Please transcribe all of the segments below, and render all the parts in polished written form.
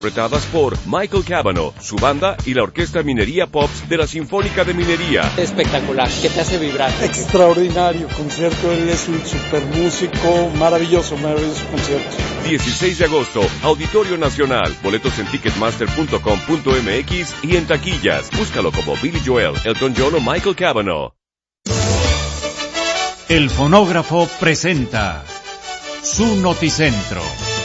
Interpretadas por Michael Cavanaugh, su banda y la Orquesta Minería Pops de la Sinfónica de Minería. Espectacular, que te hace vibrar. Extraordinario concierto, él es un super músico, maravilloso concierto. 16 de agosto, Auditorio Nacional. Boletos en ticketmaster.com.mx y en taquillas. Búscalo como Billy Joel, Elton John o Michael Cavanaugh. El Fonógrafo presenta su Noticentro.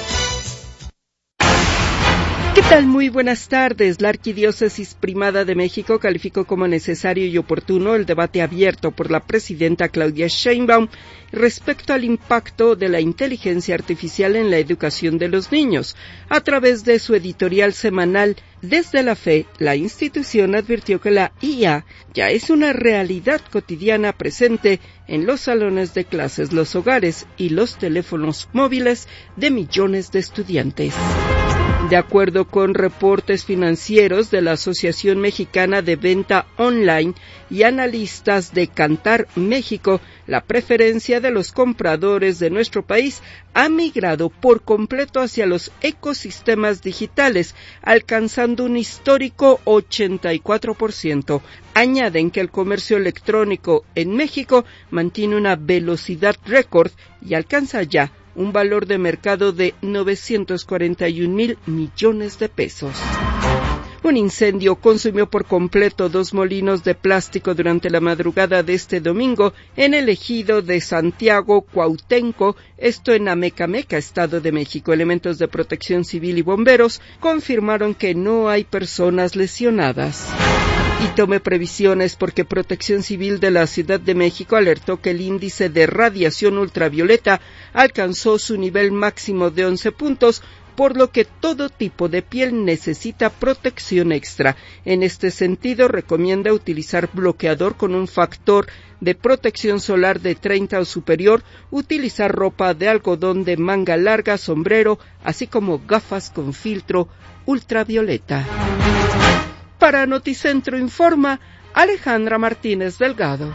¿Qué tal? Muy buenas tardes. La Arquidiócesis Primada de México calificó como necesario y oportuno el debate abierto por la presidenta Claudia Sheinbaum respecto al impacto de la inteligencia artificial en la educación de los niños. A través de su editorial semanal Desde la Fe, la institución advirtió que la IA ya es una realidad cotidiana presente en los salones de clases, los hogares y los teléfonos móviles de millones de estudiantes. De acuerdo con reportes financieros de la Asociación Mexicana de Venta Online y analistas de Kantar México, la preferencia de los compradores de nuestro país ha migrado por completo hacia los ecosistemas digitales, alcanzando un histórico 84%. Añaden que el comercio electrónico en México mantiene una velocidad récord y alcanza ya un valor de mercado de 941,000 millones de pesos. Un incendio consumió por completo 2 molinos de plástico durante la madrugada de este domingo en el ejido de Santiago Cuauhtémoc, esto en Amecameca, Estado de México. Elementos de Protección Civil y bomberos confirmaron que no hay personas lesionadas. Y tome previsiones porque Protección Civil de la Ciudad de México alertó que el índice de radiación ultravioleta alcanzó su nivel máximo de 11 puntos, por lo que todo tipo de piel necesita protección extra. En este sentido, recomienda utilizar bloqueador con un factor de protección solar de 30 o superior, utilizar ropa de algodón de manga larga, sombrero, así como gafas con filtro ultravioleta. Para Noticentro informa Alejandra Martínez Delgado.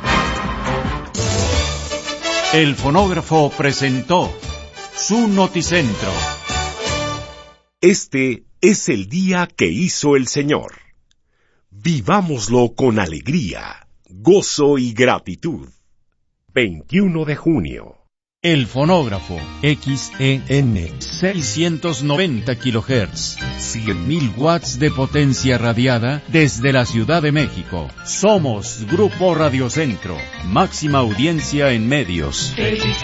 El Fonógrafo presentó su Noticentro. Este es el día que hizo el Señor. Vivámoslo con alegría, gozo y gratitud. 21 de junio. El Fonógrafo, XEN, 690 kHz, 100.000 watts de potencia radiada desde la Ciudad de México. Somos Grupo Radio Centro, máxima audiencia en medios.